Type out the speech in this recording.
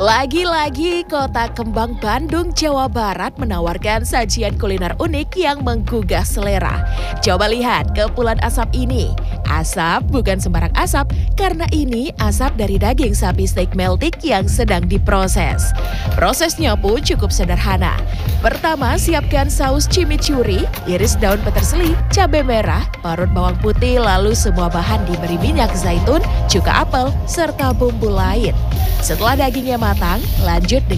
Lagi-lagi Kota Kembang Bandung, Jawa Barat menawarkan sajian kuliner unik yang menggugah selera. Coba lihat kepulan asap ini. Asap bukan sembarang asap, karena ini asap dari daging sapi steak meltik yang sedang diproses. Prosesnya pun cukup sederhana. Pertama, siapkan saus chimichurri, iris daun peterseli, cabai merah, parut bawang putih, lalu semua bahan diberi minyak zaitun, cuka apel, serta bumbu lain. Setelah dagingnya matang, lanjut dengan